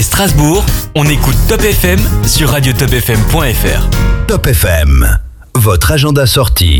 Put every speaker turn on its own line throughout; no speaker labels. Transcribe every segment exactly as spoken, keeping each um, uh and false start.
Strasbourg, on écoute Top F M sur radio top f m point f r.
Top F M, votre agenda sortie.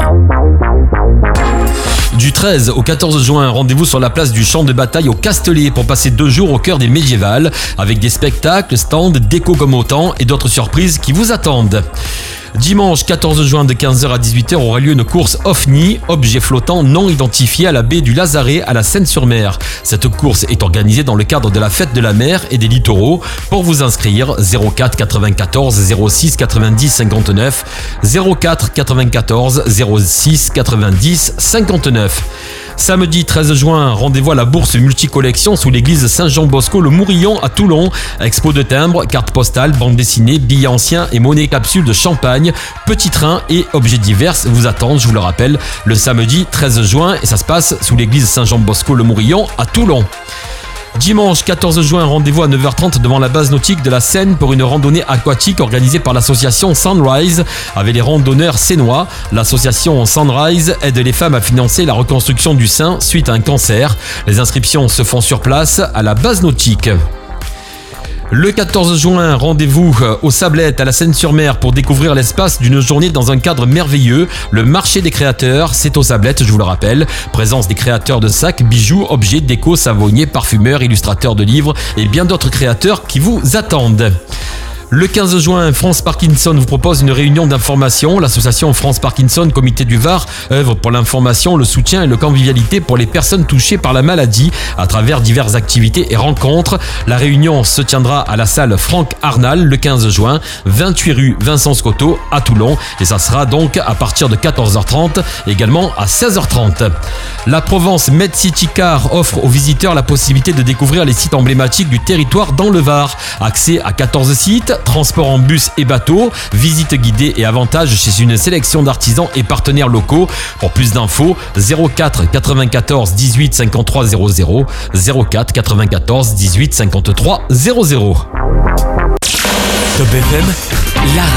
Du treize au quatorze juin, rendez-vous sur la place du champ de bataille au Castellet pour passer deux jours au cœur des médiévales avec des spectacles, stands, déco comme autant et d'autres surprises qui vous attendent. Dimanche quatorze juin de quinze heures à dix-huit heures aura lieu une course O V N I, objet flottant non identifié à la baie du Lazaret à la Seine-sur-Mer. Cette course est organisée dans le cadre de la fête de la mer et des littoraux. Pour vous inscrire, zéro quatre quatre-vingt-quatorze zéro six quatre-vingt-dix cinquante-neuf, zéro quatre quatre-vingt-quatorze zéro six quatre-vingt-dix cinquante-neuf. Samedi treize juin, rendez-vous à la bourse multicollection sous l'église Saint-Jean-Bosco le Mourillon à Toulon. Expo de timbres, cartes postales, bandes dessinées, billets anciens et monnaie capsule de champagne. Petits trains et objets divers vous attendent, je vous le rappelle, le samedi treize juin et ça se passe sous l'église Saint-Jean-Bosco le Mourillon à Toulon. Dimanche quatorze juin, rendez-vous à neuf heures trente devant la base nautique de la Seine pour une randonnée aquatique organisée par l'association Sunrise avec les randonneurs sénois. L'association Sunrise aide les femmes à financer la reconstruction du sein suite à un cancer. Les inscriptions se font sur place à la base nautique. Le quatorze juin, rendez-vous aux Sablettes à la Seine-sur-Mer pour découvrir l'espace d'une journée dans un cadre merveilleux. Le marché des créateurs, c'est aux Sablettes, je vous le rappelle. Présence des créateurs de sacs, bijoux, objets, déco, savonniers, parfumeurs, illustrateurs de livres et bien d'autres créateurs qui vous attendent. Le quinze juin, France Parkinson vous propose une réunion d'information. L'association France Parkinson, Comité du Var, œuvre pour l'information, le soutien et le convivialité pour les personnes touchées par la maladie à travers diverses activités et rencontres. La réunion se tiendra à la salle Franck Arnal le quinze juin, vingt-huit rue Vincent Scotto à Toulon. Et ça sera donc à partir de quatorze heures trente, également à seize heures trente. La Provence Med City Car offre aux visiteurs la possibilité de découvrir les sites emblématiques du territoire dans le Var. Accès à quatorze sites, transport en bus et bateau, visite guidée et avantages chez une sélection d'artisans et partenaires locaux. Pour plus d'infos, zéro quatre quatre-vingt-quatorze dix-huit cinquante-trois zéro zéro, zéro quatre quatre-vingt-quatorze dix-huit cinquante-trois zéro zéro.
Top F M, la